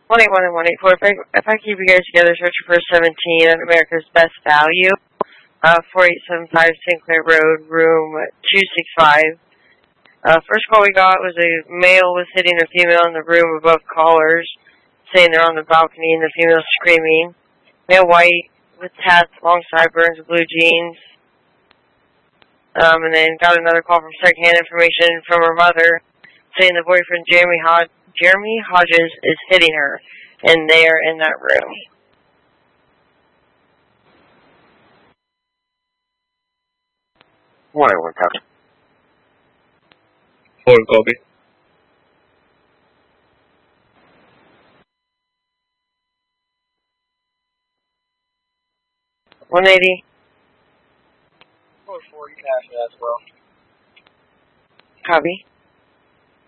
181 and 184. If I keep you guys together, searching for 17 at America's Best Value, 4875 Sinclair Road, room 265. First call we got was a male was hitting a female in the room above callers, saying they're on the balcony and the female screaming. Male white with tats, long sideburns, blue jeans. And then got another call from secondhand information from her mother, saying the boyfriend Jeremy Hodges is hitting her, and they are in that room. One copy. Forward copy. $180. 4 you have as well. Copy.